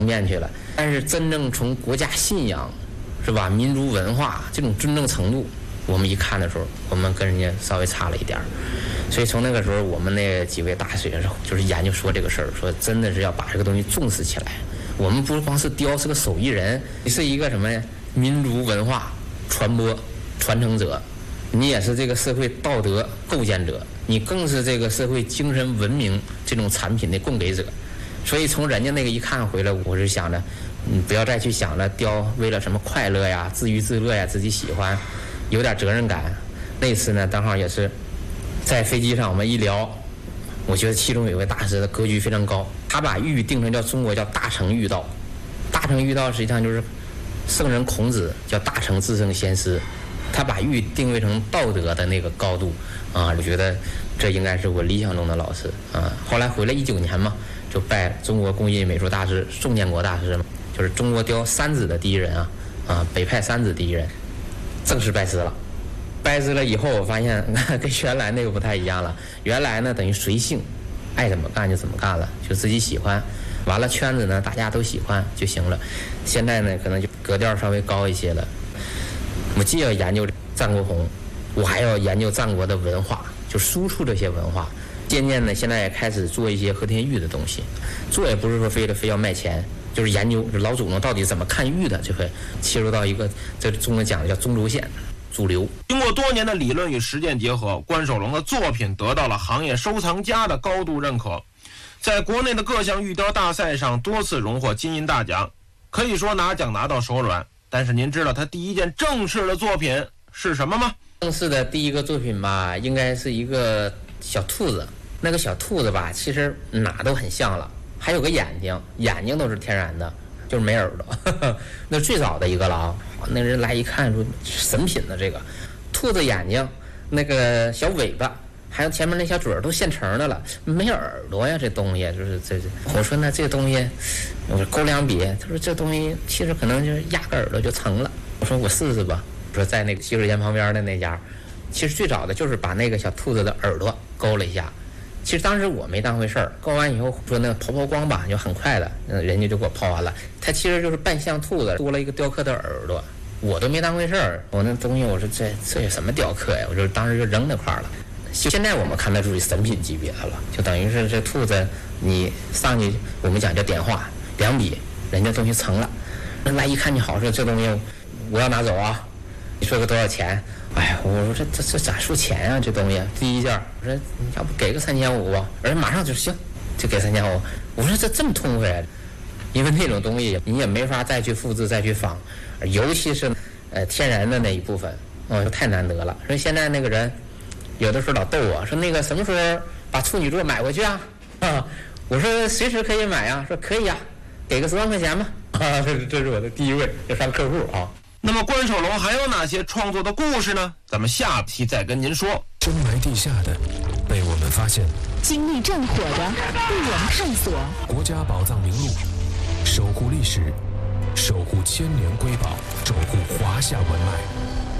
面去了。但是真正从国家信仰，是吧？民族文化这种尊重程度，我们一看的时候，我们跟人家稍微差了一点儿。所以从那个时候，我们那几位大学生就是研究说这个事儿，说真的是要把这个东西重视起来。我们不光是雕是个手艺人，你是一个什么呀？民族文化传播传承者，你也是这个社会道德构建者，你更是这个社会精神文明这种产品的供给者。所以从人家那个一看回来，我是想着，不要再去想着雕为了什么快乐呀、自娱自乐呀、自己喜欢，有点责任感。那次呢，正好也是在飞机上我们一聊，我觉得其中有一位大师的格局非常高，他把玉定成叫中国叫大成玉道。大成玉道实际上就是圣人孔子叫大成至圣先师，他把玉定位成道德的那个高度啊，我觉得这应该是我理想中的老师啊。后来回来19年嘛，就拜中国工艺美术大师宋建国大师嘛，就是中国雕三子的第一人啊，北派三子第一人，正式拜师了。拜师了以后，我发现跟原来那个不太一样了。原来呢，等于随性，爱怎么干就怎么干了，就自己喜欢。完了圈子呢，大家都喜欢就行了。现在呢，可能就格调稍微高一些了。我既要研究战国红，我还要研究战国的文化，就输出这些文化。渐渐的，现在也开始做一些和田玉的东西，做也不是说非要卖钱，就是研究老祖宗到底怎么看玉的，就会切入到一个这中文讲的叫中轴线。主流。 经过多年的理论与实践结合，关守龙的作品得到了行业收藏家的高度认可，在国内的各项玉雕大赛上多次荣获金银大奖，可以说拿奖拿到手软。但是您知道他第一件正式的作品是什么吗？ 正式的第一个作品吧，应该是一个小兔子。那个小兔子吧，其实哪都很像了，还有个眼睛都是天然的，就是没耳朵。那最早的一个了啊，那人来一看说神品的这个兔子眼睛，那个小尾巴，还有前面那小嘴都现成的了，没耳朵呀，这东西就是这。我说那这东西，我说勾两笔，他说这东西其实可能就是压个耳朵就成了。我说我试试吧。我说在那个洗手间旁边的那家，其实最早的就是把那个小兔子的耳朵勾了一下。其实当时我没当回事儿，勾完以后说那抛光吧，就很快的，人家就给我抛完了。它其实就是扮相兔子，多了一个雕刻的耳朵，我都没当回事儿。我那东西我说这有什么雕刻呀？我就当时就扔那块儿了。现在我们看它属于神品级别的了，就等于是这兔子你上去，我们讲叫点画两笔，人家东西成了。人来一看你好，说这东西我要拿走啊，你说个多少钱？哎呀，我说这咋说钱啊？这东西第一件，我说你要不给个3500吧？而且马上就行，就给3500。我说这么痛快，因为那种东西你也没法再去复制再去仿，尤其是天然的那一部分，太难得了。所以现在那个人有的时候老逗我说那个什么时候把处女座买回去啊？我说随时可以买啊，说可以啊，给个10万块钱吧。这是我的第一位要上客户啊。 那么关守龙还有哪些创作的故事呢？咱们下期再跟您说。 深埋地下的被我们发现， 经历战火的被我们探索。 国家宝藏名录，守护历史，守护千年瑰宝，守护华夏文脉。